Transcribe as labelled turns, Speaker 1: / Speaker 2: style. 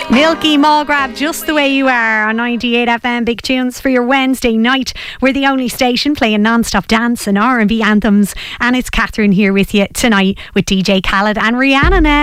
Speaker 1: Milky Mulgrab, Just the Way You Are on 98 FM. Big tunes for your Wednesday night. We're the only station playing non-stop dance and R&B anthems, and it's Catherine here with you tonight with DJ Khaled and Rihanna now.